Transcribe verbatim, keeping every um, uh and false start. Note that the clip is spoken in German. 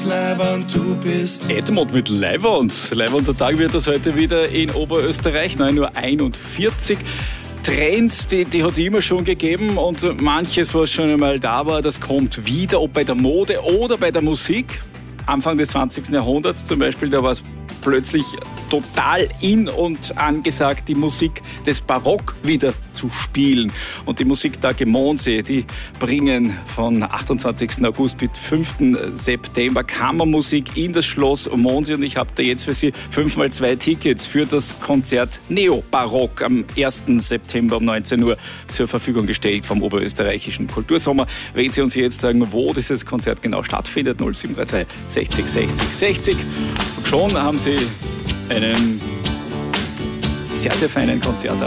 wie's leibend du bist. Edmund mit Leibwand. Leibwander Tag wird das heute wieder in Oberösterreich, neun Uhr einundvierzig. Trends, die, die hat es immer schon gegeben und manches, was schon einmal da war, das kommt wieder, ob bei der Mode oder bei der Musik. Anfang des zwanzigsten Jahrhunderts zum Beispiel, da war es plötzlich total in und angesagt, die Musik des Barock wieder zu spielen. Und die Musiktage Mondsee, die bringen von achtundzwanzigsten August bis fünften September Kammermusik in das Schloss Mondsee. Und ich habe da jetzt für Sie fünf mal zwei Tickets für das Konzert Neo-Barock am ersten September um neunzehn Uhr zur Verfügung gestellt vom Oberösterreichischen Kultursommer. Wenn Sie uns jetzt sagen, wo dieses Konzert genau stattfindet, null sieben drei zwei sechzig sechzig sechzig. Und schon haben Sie einen sehr, sehr feinen Konzert.